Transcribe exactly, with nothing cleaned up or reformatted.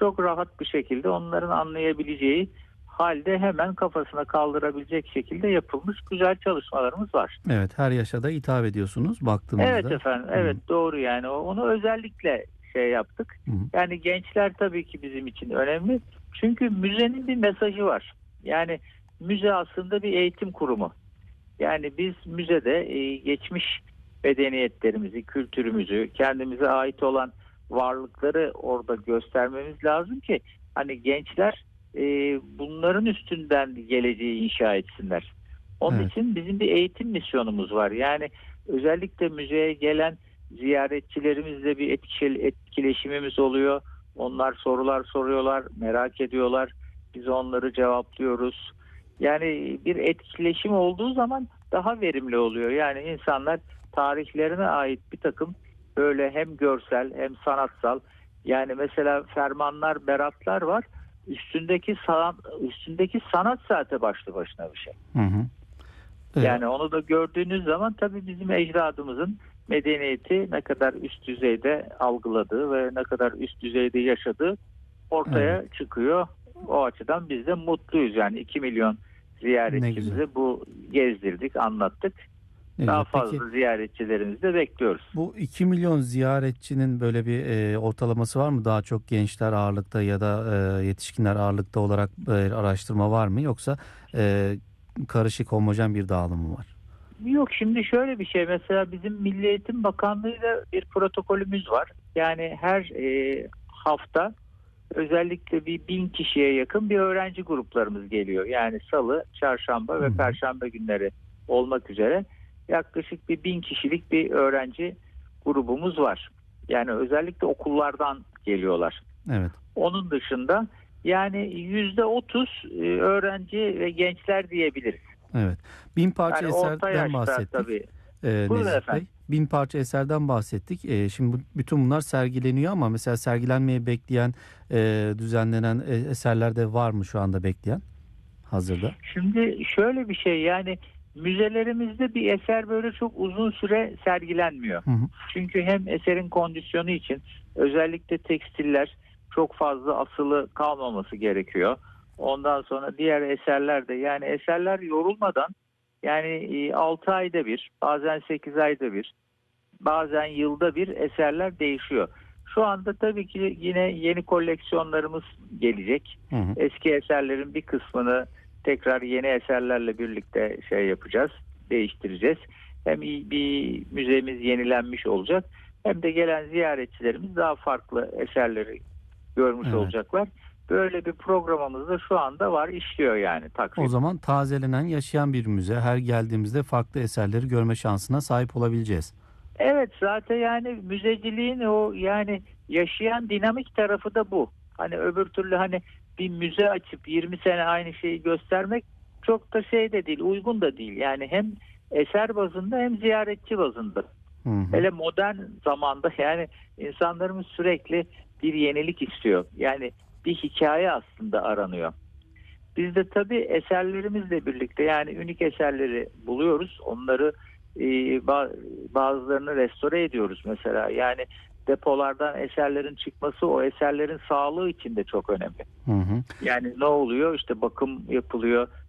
çok rahat bir şekilde onların anlayabileceği halde hemen kafasına kaldırabilecek şekilde yapılmış güzel çalışmalarımız var. Evet, her yaşa da hitap ediyorsunuz Evet baktığımızda. efendim, Hı evet doğru yani O- onu özellikle şey yaptık. hı. Yani gençler tabii ki bizim için önemli. Çünkü müzenin bir mesajı var. Yani müze aslında bir eğitim kurumu. Yani biz müzede e, geçmiş medeniyetlerimizi, kültürümüzü, kendimize ait olan varlıkları orada göstermemiz lazım ki hani gençler e, bunların üstünden geleceği inşa etsinler. Onun Evet. için bizim bir eğitim misyonumuz var. Yani özellikle müzeye gelen ziyaretçilerimizle bir etkili, etkileşimimiz oluyor. Onlar sorular soruyorlar, merak ediyorlar. Biz onları cevaplıyoruz. Yani bir etkileşim olduğu zaman daha verimli oluyor. Yani insanlar tarihlerine ait bir takım böyle hem görsel hem sanatsal, yani mesela fermanlar, beratlar var. Üstündeki sanat, üstündeki sanat zaten başlı başına bir şey. Hı hı. Ee, Yani onu da gördüğünüz zaman tabii bizim ecdadımızın medeniyeti ne kadar üst düzeyde algıladığı ve ne kadar üst düzeyde yaşadığı evet. ortaya çıkıyor. O açıdan biz de mutluyuz. Yani iki milyon Ne güzel. ziyaretçimizi bu gezdirdik, anlattık. Ne Daha güzel. Peki fazla ziyaretçilerimizi de bekliyoruz. bu iki milyon ziyaretçinin böyle bir e, ortalaması var mı? Daha çok gençler ağırlıkta ya da e, yetişkinler ağırlıkta olarak e, araştırma var mı? Yoksa e, karışık homojen bir dağılım mı var? Yok, şimdi şöyle bir şey, mesela bizim Milli Eğitim Bakanlığı'yla bir protokolümüz var. Yani her e, hafta özellikle bir bin kişiye yakın bir öğrenci gruplarımız geliyor. Yani salı, çarşamba Hı ve hı. perşembe günleri olmak üzere yaklaşık bir bin kişilik bir öğrenci grubumuz var. Yani özellikle okullardan geliyorlar. Evet. Onun dışında yani yüzde otuz e, öğrenci ve gençler diyebiliriz. Evet. Bin parça Yani orta eserden yaşta bahsettik. tabii. E, Buyurun Nezih Bey. efendim. Bin parça eserden bahsettik. E, şimdi bu, bütün bunlar sergileniyor ama mesela sergilenmeyi bekleyen, e, düzenlenen e, eserler de var mı şu anda bekleyen hazırda? Şimdi şöyle bir şey, yani müzelerimizde bir eser böyle çok uzun süre sergilenmiyor. Hı hı. Çünkü hem eserin kondisyonu için özellikle tekstiller çok fazla asılı kalmaması gerekiyor. Ondan sonra diğer eserler de, yani eserler yorulmadan, yani altı ayda bir, bazen sekiz ayda bir, bazen yılda bir eserler değişiyor. Şu anda tabii ki yine yeni koleksiyonlarımız gelecek. Hı hı. Eski eserlerin bir kısmını tekrar yeni eserlerle birlikte şey yapacağız, değiştireceğiz. Hem bir müzemiz yenilenmiş olacak, hem de gelen ziyaretçilerimiz daha farklı eserleri görmüş Evet. olacaklar. Böyle bir programımız da şu anda var, işliyor yani O takriben. zaman tazelenen, yaşayan bir müze. Her geldiğimizde farklı eserleri görme şansına sahip olabileceğiz. Evet, zaten yani müzeciliğin o yani yaşayan dinamik tarafı da bu. Hani öbür türlü hani bir müze açıp yirmi sene aynı şeyi göstermek çok da şey de değil, uygun da değil. Yani hem eser bazında hem ziyaretçi bazında. Hı hı. Hele modern zamanda yani insanlarımız sürekli bir yenilik istiyor. Yani bir hikaye aslında aranıyor. Biz de tabii eserlerimizle birlikte yani ünik eserleri buluyoruz. Onları e, ba- bazılarını restore ediyoruz mesela. Yani depolardan eserlerin çıkması o eserlerin sağlığı için de çok önemli. Hı hı. Yani ne oluyor? İşte bakım yapılıyor.